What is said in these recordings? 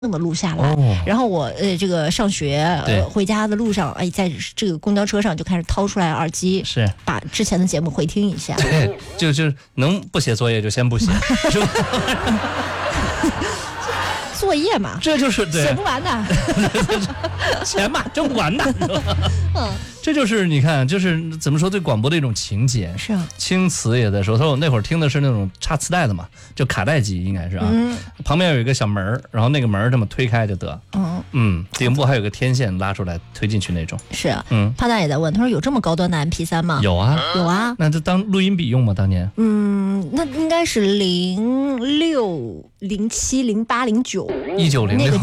的录下来，然后我这个上学回家的路上，在这个公交车上就开始掏出来耳机， 是把之前的节目回听一下。 对，就能不写作业就先不写，是吧？ 作业嘛， 这就是写不完的， 钱嘛挣不完的。这就是你看，就是怎么说对广播的一种情节。 是啊， 青瓷也在说，他说我那会儿听的是那种插磁带的嘛，就卡带机应该是啊。旁边有一个小门，然后那个门这么推开就得。顶部还有个天线拉出来推进去那种。是啊， 潘大也在问，他说有这么高端的 MP3 吗？ 有啊， 有啊。 那就当录音笔用吗？当年？ 那应该是06、07、08、09，1906 年。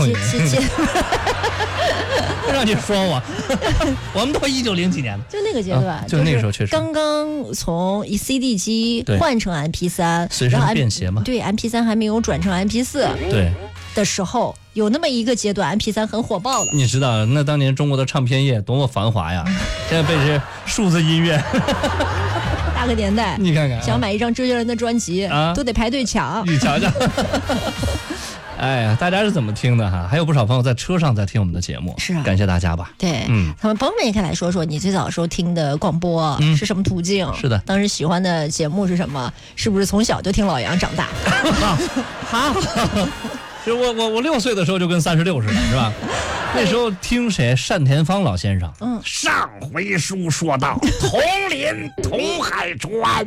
让你说我们都1900几年的， 就那个阶段， 就那个时候确实刚刚从CD 机换成 MP3， 随身便携嘛。 对 ，MP3 还没有转成 MP4， 对的时候，有那么一个阶段 ，MP3 很火爆了。 你知道，那当年中国的唱片业多么繁华呀！现在被这数字音乐。 大个年代， 你看看， 想买一张周杰伦的专辑都得排队抢。 你瞧瞧。哎呀，大家是怎么听的哈？还有不少朋友在车上在听我们的节目， 是啊， 感谢大家吧。 对，他们方便也可以来说说你最早时候听的广播是什么途径？ 是的， 当时喜欢的节目是什么？是不是从小就听老杨长大？ 好，就我6岁的时候就跟36似的，是吧？那时候听谁？单田芳老先生。上回书说到同林同海川，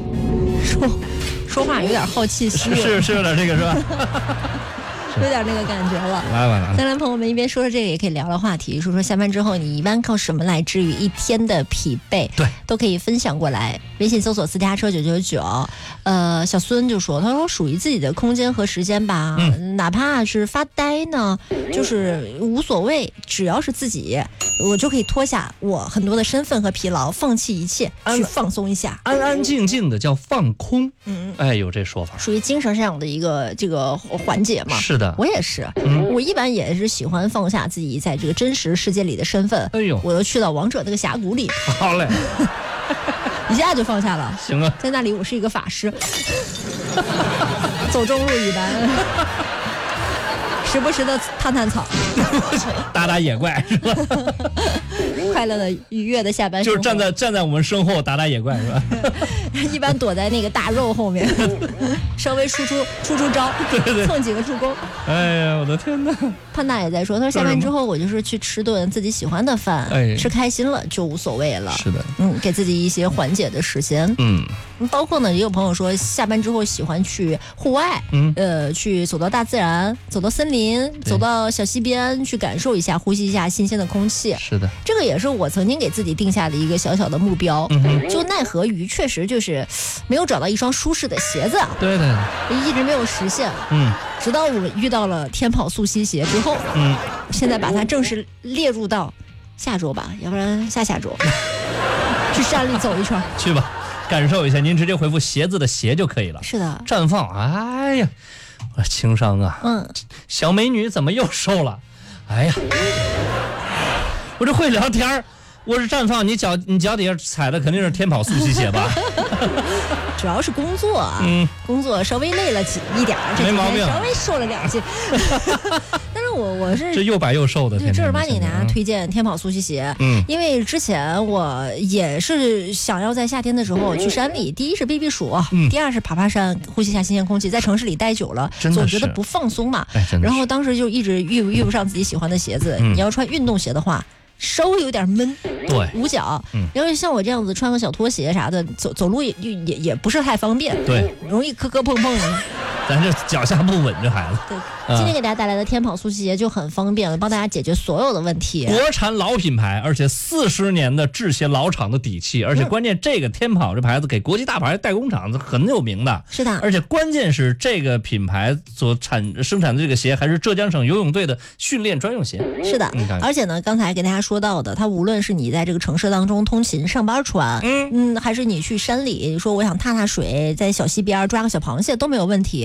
说话有点好气息， 是有点这个是吧？ 有点那个感觉了。来，朋友们一边说着这个，也可以聊聊话题，说说下班之后你一般靠什么来治愈一天的疲惫？ 对， 都可以分享过来。微信搜索私家车999。小孙就说，他说属于自己的空间和时间吧，哪怕是发呆呢，就是无所谓，只要是自己，我就可以脱下我很多的身份和疲劳，放弃一切，去放松一下， 安安静静的叫放空。有这说法， 属于精神上的一个这个缓解嘛。 是的。 我也是，我一般也是喜欢放下自己在这个真实世界里的身份。我又去到王者那个峡谷里， 好嘞， 一下就放下了。 行啊， 在那里我是一个法师，走中路一般，时不时的探草， 打野怪是吧？ 快乐的愉悦的下班， 就是站在我们身后打野怪是吧？ 一般躲在那个大肉后面，稍微出招， 对， 蹭几个助攻。 哎呀，我的天哪！ 潘大也在说，他说下班之后我就是去吃顿自己喜欢的饭，吃开心了就无所谓了。 是的， 给自己一些缓解的时间。包括呢，也有朋友说下班之后喜欢去户外，去走到大自然，走到森林，走到小溪边去感受一下，呼吸一下新鲜的空气。 是的， 这个也是我曾经给自己定下的一个小小的目标。就奈何于确实就是没有找到一双舒适的鞋子。 对， 一直没有实现。直到我们遇到了天跑速吸鞋之后，现在把它正式列入到下周吧，要不然下周去山里走一圈， 去吧，感受一下。您直接回复鞋子的鞋就可以了。 是的， 绽放。哎呀，我情商啊，小美女怎么又瘦了？哎呀，我这会聊天，我是绽放，你脚底下踩的肯定是天跑速吸鞋吧？ 主要是工作啊，工作稍微累了一点， 没毛病， 稍微瘦了2斤。但是我是这又白又瘦的， 正儿八经给大家推荐天跑速吸鞋。因为之前我也是想要在夏天的时候去山里，第一是避避暑，第二是爬山，呼吸一下新鲜空气。在城市里待久了，总觉得不放松嘛。然后当时就一直遇不上自己喜欢的鞋子。你要穿运动鞋的话，稍微有点闷， 对， 捂脚。因为像我这样子穿个小拖鞋啥的，走路也不是太方便， 对， 容易磕碰的。 咱这脚下不稳，这孩子。 对，今天给大家带来的天跑速吸鞋就很方便了，帮大家解决所有的问题。 国产老品牌，而且40年的制鞋老厂的底气，而且关键这个天跑这牌子给国际大牌代工厂很有名的。 是的， 而且关键是这个品牌所生产的这个鞋还是浙江省游泳队的训练专用鞋。 是的，而且呢，刚才给大家说到的，它无论是你在这个城市当中通勤上班穿，还是你去山里说我想踏水，在小溪边抓个小螃蟹都没有问题。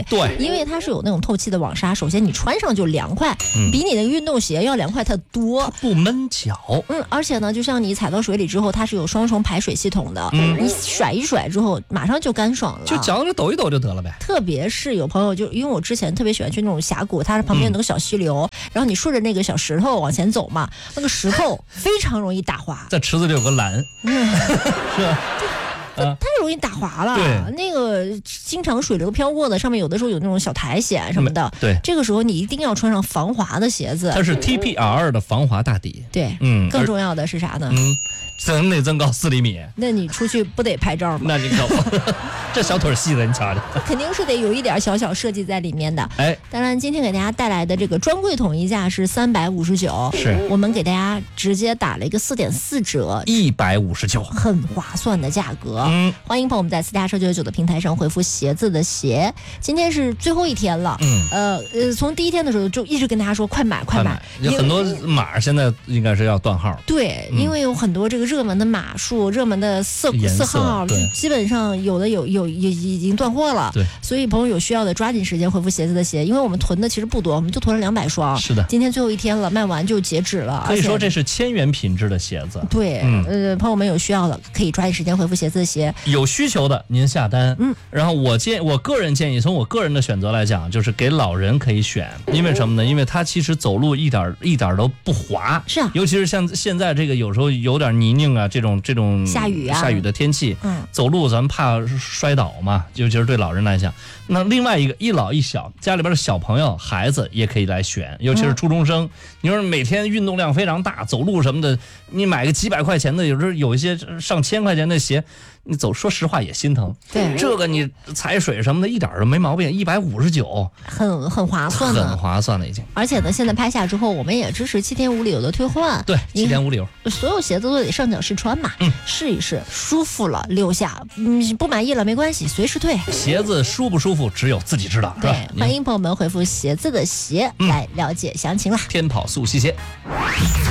对， 因为它是有那种透气的网纱，首先你穿上就凉快，比你的运动鞋要凉快特多， 不闷脚。 而且呢，就像你踩到水里之后，它是有双重排水系统的，你甩一甩之后，马上就干爽了， 就脚那抖一抖就得了呗。 特别是有朋友就因为我之前特别喜欢去那种峡谷，它旁边有个小溪流，然后你顺着那个小石头往前走嘛，那个石头非常容易打滑， 在池子里有个蓝，是吧？ 太容易打滑了。 对， 那个经常水流飘过的，上面有的时候有那种小苔藓什么的。 对， 这个时候你一定要穿上防滑的鞋子。 它是 TPR 的防滑大底。 对，更重要的是啥呢？ 增内增高4厘米。 那你出去不得拍照吗？ 那你可不，这小腿细的，你瞧瞧。 肯定是得有一点小小设计在里面的。 哎， 当然，今天给大家带来的这个专柜统一价是359， 是我们给大家直接打了一个4.4折 ，159， 很划算的价格。欢迎朋友们在私家车999的平台上回复鞋子的鞋。今天是最后一天了，从第一天的时候就一直跟大家说快买快买， 有很多码现在应该是要断号。 对，因为有很多这个热门的码数、热门的色号，基本上有已经断货了。 对， 所以朋友有需要的抓紧时间回复鞋子的鞋，因为我们囤的其实不多，我们就囤了200双。 是的， 今天最后一天了，卖完就截止了。 可以说这是千元品质的鞋子。 对，朋友们有需要的可以抓紧时间回复鞋子的鞋， 有需求的您下单。然后我个人建议，从我个人的选择来讲，就是给老人可以选，因为什么呢？因为他其实走路一点都不滑。 是啊， 尤其是像现在这个有时候有点泥泞啊，这种下雨的天气，走路咱们怕摔倒嘛，尤其是对老人来讲。那另外一个一老一小，家里边的小朋友孩子也可以来选，尤其是初中生。你说每天运动量非常大，走路什么的，你买个几百块钱的，有时候有一些上千块钱的鞋，你走说实话也心疼。 对， 这个你踩水什么的一点都没毛病，159， 很划算的， 很划算的已经。 而且呢，现在拍下之后，我们也支持7天无理由的退换。 对，7天无理由。 所有鞋子都得上脚试穿嘛，试一试，舒服了留下，不满意了没关系，随时退。 鞋子舒不舒服，只有自己知道。 对，欢迎朋友们回复鞋子的鞋来了解详情了。 天跑速吸鞋。